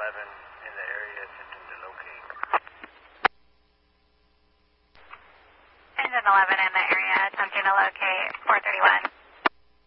in the area attempting to locate. Engine 11 in the area attempting to locate 431.